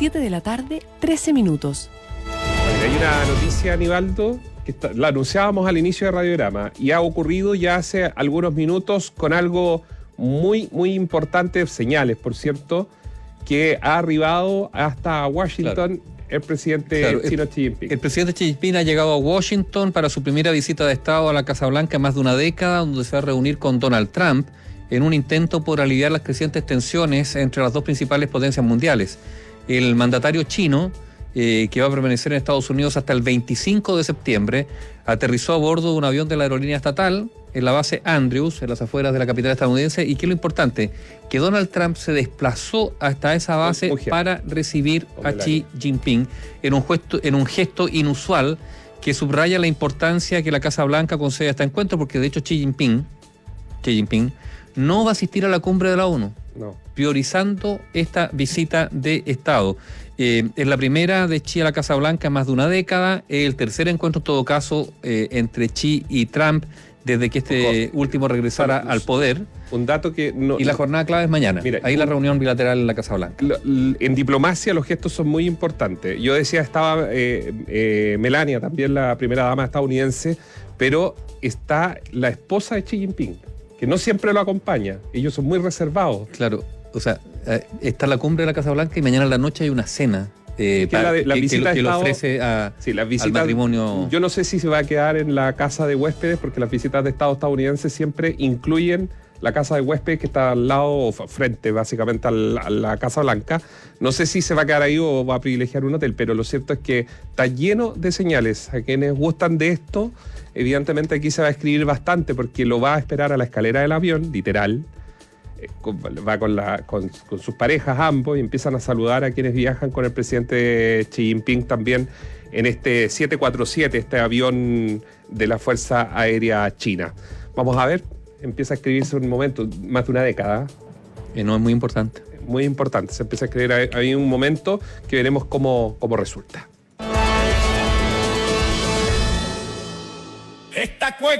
7 de la tarde, 13 minutos. Hay una noticia, Aníbaldo, que la anunciábamos al inicio de Radiograma y ha ocurrido ya hace algunos minutos con algo muy, muy importante, señales, por cierto, que ha arribado hasta Washington. Claro. El presidente chino Xi Jinping. El presidente Xi Jinping ha llegado a Washington para su primera visita de Estado a la Casa Blanca en más de una década, donde se va a reunir con Donald Trump en un intento por aliviar las crecientes tensiones entre las dos principales potencias mundiales. El mandatario chino, que va a permanecer en Estados Unidos hasta el 25 de septiembre, aterrizó a bordo de un avión de la aerolínea estatal en la base Andrews, en las afueras de la capital estadounidense, y que es lo importante, que Donald Trump se desplazó hasta esa base para recibir a Xi Jinping en un gesto inusual que subraya la importancia que la Casa Blanca concede a este encuentro, porque de hecho Xi Jinping no va a asistir a la cumbre de la ONU, priorizando esta visita de Estado. Es la primera de Xi a la Casa Blanca en más de una década, el tercer encuentro en todo caso entre Xi y Trump desde que este último regresara al poder. Un dato que no... Y la jornada clave es mañana. Mira, ahí la reunión bilateral en la Casa Blanca. En diplomacia los gestos son muy importantes. Yo decía, estaba Melania, también la primera dama estadounidense, pero está la esposa de Xi Jinping, que no siempre lo acompaña. Ellos son muy reservados. Claro, o sea, está la cumbre de la Casa Blanca y mañana a la noche hay una cena. Que lo ofrece al matrimonio. Yo no sé si se va a quedar en la casa de huéspedes, porque las visitas de Estado estadounidenses siempre incluyen la casa de huéspedes, que está al lado o frente básicamente a la Casa Blanca. No sé si se va a quedar ahí o va a privilegiar un hotel, pero lo cierto es que está lleno de señales. A quienes gustan de esto, evidentemente aquí se va a escribir bastante, porque lo va a esperar a la escalera del avión, literal. Va con sus parejas ambos y empiezan a saludar a quienes viajan con el presidente Xi Jinping también en este 747, este avión de la Fuerza Aérea China. Vamos a ver, empieza a escribirse un momento, más de una década. No, es muy importante. Muy importante, se empieza a escribir ahí un momento que veremos cómo resulta.